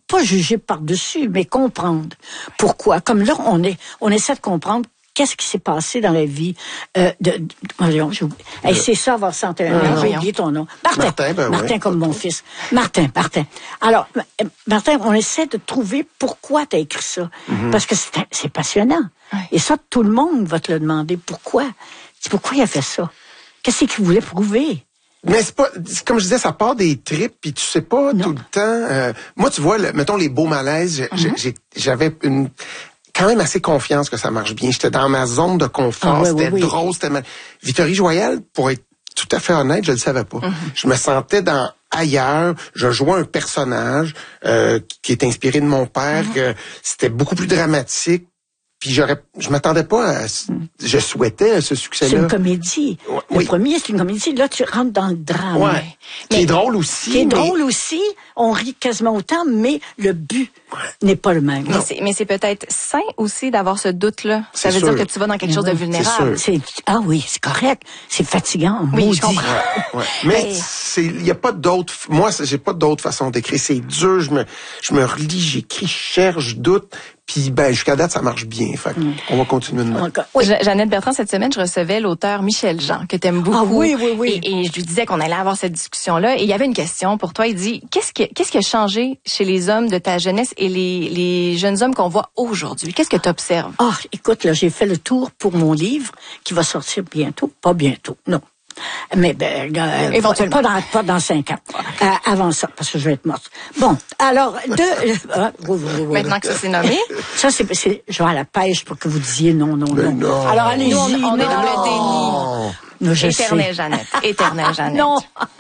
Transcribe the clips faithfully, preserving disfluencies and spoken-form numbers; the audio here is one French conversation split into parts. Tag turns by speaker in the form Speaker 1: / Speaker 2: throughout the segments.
Speaker 1: pas juger par-dessus, mais comprendre. Pourquoi? Comme là, on est, on essaie de comprendre qu'est-ce qui s'est passé dans la vie euh, de... de voyons, j'ai oublié. Hey, c'est ça, avoir soixante et un ans. J'ai oublié ton nom. Martin. Martin, ben Martin oui. Comme mon fils. Martin, Martin. Alors, Martin, on essaie de trouver pourquoi tu as écrit ça. Mm-hmm. Parce que c'est, c'est passionnant. Ouais. Et ça, tout le monde va te le demander. Pourquoi? C'est pourquoi il a fait ça? Qu'est-ce qu'il voulait prouver?
Speaker 2: Mais c'est pas, c'est comme je disais, ça part des tripes, puis tu sais pas non. tout le temps. Euh, moi, tu vois, le, mettons les beaux malaises, mm-hmm. j'ai, j'avais une quand même assez confiance que ça marche bien. J'étais dans ma zone de confort, ah, oui, c'était oui, drôle, oui. c'était mal... Vittorie Joyelle, pour être tout à fait honnête, je le savais pas. Mm-hmm. Je me sentais dans ailleurs, je jouais un personnage euh, qui est inspiré de mon père, mm-hmm. que c'était beaucoup plus dramatique. Puis j'aurais, je m'attendais pas à, je souhaitais ce succès-là.
Speaker 1: C'est une comédie. Ouais, le oui. premier, c'est une comédie. Là, tu rentres dans le drame.
Speaker 2: Ouais. Mais, qui est drôle aussi.
Speaker 1: Qui est
Speaker 2: mais...
Speaker 1: drôle aussi. On rit quasiment autant, mais le but ouais. n'est pas le même.
Speaker 3: Mais c'est, mais c'est peut-être sain aussi d'avoir ce doute-là. Ça veut sûr. dire que tu vas dans quelque mais chose oui, de vulnérable.
Speaker 1: C'est sûr. C'est, ah oui, c'est correct. C'est fatigant.
Speaker 3: Oui,
Speaker 1: maudit.
Speaker 3: je comprends.
Speaker 2: Ouais, ouais. Mais hey. c'est, il y a pas d'autre, moi, j'ai pas d'autre façon d'écrire. C'est dur. Je me, je me relis, j'écris, je cherche, je doute. Puis, ben, jusqu'à date, ça marche bien. Fait mm. on va continuer de mettre.
Speaker 3: Oui. Jeannette Bertrand, cette semaine, je recevais l'auteur Michel Jean, que t'aimes beaucoup.
Speaker 1: Ah oui, oui, oui.
Speaker 3: Et, et je lui disais qu'on allait avoir cette discussion-là. Et il y avait une question pour toi. Il dit, qu'est-ce qui, qu'est-ce qui a changé chez les hommes de ta jeunesse et les, les jeunes hommes qu'on voit aujourd'hui? Qu'est-ce que tu observes?
Speaker 1: Ah, écoute, là, j'ai fait le tour pour mon livre, qui va sortir bientôt. Pas bientôt, non. Mais ben, euh, éventuellement pas dans pas dans cinq ans. Euh, avant ça, parce que je vais être morte. Bon, alors de euh, oui, oui, oui,
Speaker 3: maintenant que ça s'est nommé,
Speaker 1: ça c'est c'est je vais à la pêche pour que vous disiez non non non.
Speaker 2: non.
Speaker 1: Alors allez-y,
Speaker 3: on, on
Speaker 1: non.
Speaker 3: est dans le déni.
Speaker 1: Non, je
Speaker 3: Éternelle
Speaker 1: sais.
Speaker 3: Jeannette, éternelle Jeannette.
Speaker 1: Non,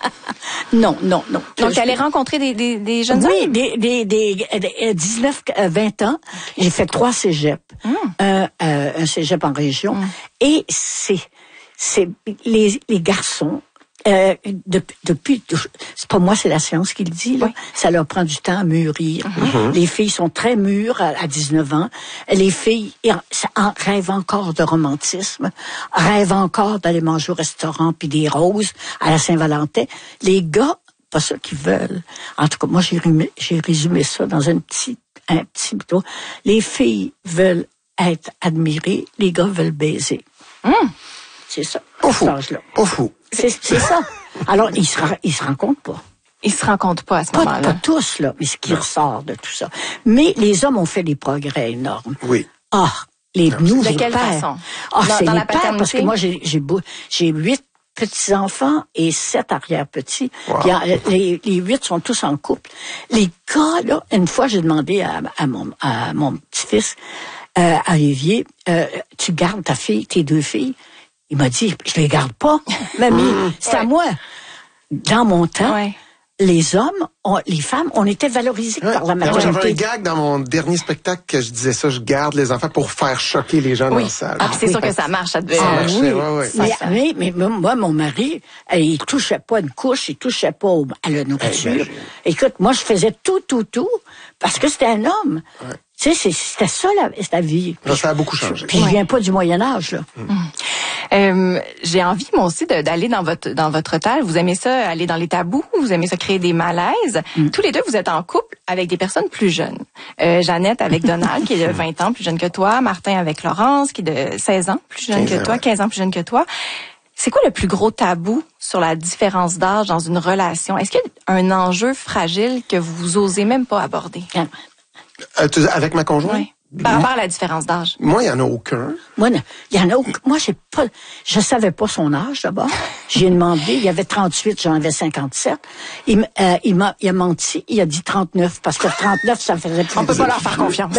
Speaker 1: non, non, non.
Speaker 3: Donc tu allais rencontrer des des des jeunes
Speaker 1: oui,
Speaker 3: hommes?
Speaker 1: des des des, des dix-neuf vingt ans. J'ai fait trois cégeps, mm. un euh, un cégep en région, mm. et c'est c'est les, les garçons, euh, depuis, depuis, c'est pas moi, c'est la science qui le dit, là. Oui. Ça leur prend du temps à mûrir. Mm-hmm. Les filles sont très mûres à, à dix-neuf ans. Les filles en, rêvent encore de romantisme, rêvent encore d'aller manger au restaurant puis des roses à la Saint-Valentin. Les gars, pas ça qu'ils veulent. En tout cas, moi, j'ai, j'ai résumé ça dans un petit, un petit bouton. Les filles veulent être admirées, les gars veulent baiser.
Speaker 3: Mm.
Speaker 1: C'est ça.
Speaker 2: Pas fou. Pas fou.
Speaker 1: C'est, c'est ça. Alors, ils se, ils se rencontrent pas.
Speaker 3: Ils se rencontrent pas à ce
Speaker 1: pas,
Speaker 3: moment-là.
Speaker 1: Pas tous, là, mais ce qui non. ressort de tout ça. Mais les hommes ont fait des progrès énormes.
Speaker 2: Oui.
Speaker 1: Ah, les
Speaker 2: non,
Speaker 1: nouveaux
Speaker 3: de quelle
Speaker 1: pères.
Speaker 3: façon?
Speaker 1: Ah,
Speaker 3: dans,
Speaker 1: c'est
Speaker 3: dans
Speaker 1: les
Speaker 3: la
Speaker 1: pères, parce que moi, j'ai, j'ai, j'ai huit petits-enfants et sept arrière-petits.
Speaker 2: Wow.
Speaker 1: Puis, les, les huit sont tous en couple. Les gars, là, une fois, j'ai demandé à, à mon, à mon petit-fils, euh, à Olivier, euh, tu gardes ta fille, tes deux filles? Il m'a dit, je les garde pas, mamie, c'est ouais. à moi. Dans mon temps, ouais. les hommes, on, les femmes, on était valorisés ouais. par la majorité.
Speaker 2: J'avais un gag dans mon dernier spectacle que je disais ça, je garde les enfants pour faire choquer les gens
Speaker 3: oui.
Speaker 2: dans la salle.
Speaker 3: Ah, c'est oui. sûr que ça marche, ça devait.
Speaker 2: Ça
Speaker 1: ah,
Speaker 2: marchait,
Speaker 1: oui.
Speaker 2: ouais, ouais.
Speaker 1: Mais, mais, mais, mais moi, mon mari, il touchait pas une couche, il touchait pas au, à la nourriture. Hey, Écoute, moi, je faisais tout, tout, tout, parce que c'était un homme. Ouais. Tu sais, c'était ça la, la vie.
Speaker 2: Là, ça a beaucoup changé.
Speaker 1: Puis ouais. je viens pas du Moyen-Âge, là.
Speaker 3: Mmh. Euh, j'ai envie, moi aussi, de, d'aller dans votre dans votre hôtel. Vous aimez ça, aller dans les tabous, vous aimez ça créer des malaises. Mmh. Tous les deux, vous êtes en couple avec des personnes plus jeunes. Euh, Jeannette avec Donald, qui est de vingt ans plus jeune que toi. Martin avec Laurence, qui est de seize ans plus jeune que toi, quinze ans plus jeune que toi. C'est quoi le plus gros tabou sur la différence d'âge dans une relation? Est-ce qu'il y a un enjeu fragile que vous osez même pas aborder?
Speaker 2: Euh, avec ma conjointe?
Speaker 3: Oui. Par rapport à la différence d'âge.
Speaker 2: Moi, il y en a aucun.
Speaker 1: Moi, il y en a aucun. Moi, j'ai pas, je savais pas son âge, d'abord. J'ai demandé, il y avait trente-huit, j'en avais cinquante-sept. Il, euh, il m'a, il a menti, il a dit trente-neuf, parce que trente-neuf, ça me faisait plus.
Speaker 3: On peut pas leur faire confiance.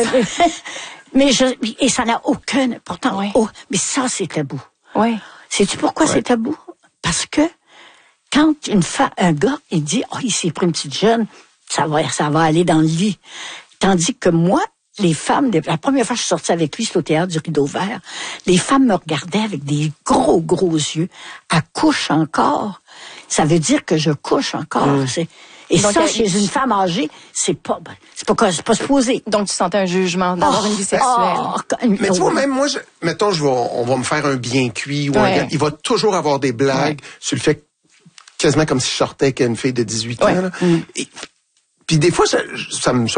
Speaker 1: Mais je, et ça n'a aucun, pourtant,
Speaker 3: oui.
Speaker 1: oh, mais ça, c'est tabou.
Speaker 3: Oui.
Speaker 1: Sais-tu pourquoi oui. c'est tabou? Parce que, quand une femme, un gars, il dit, oh, il s'est pris une petite jeune, ça va, ça va aller dans le lit. Tandis que moi, les femmes, la première fois que je suis sortie avec lui, c'était au théâtre du Rideau Vert, les femmes me regardaient avec des gros, gros yeux. Elle couche encore. Ça veut dire que je couche encore. Mmh. C'est, et donc, ça, chez une femme âgée, c'est pas, c'est pas, c'est pas supposé.
Speaker 3: Donc, tu sentais un jugement d'avoir oh, une vie sexuelle.
Speaker 1: Oh,
Speaker 2: mais tu vois, même moi, je, mettons, je vais, on va me faire un bien cuit ou ouais. un, il va toujours avoir des blagues ouais. sur le fait, quasiment comme si je sortais avec une fille de dix-huit ouais. ans. Là. Mmh. Et, puis des fois, ça, ça me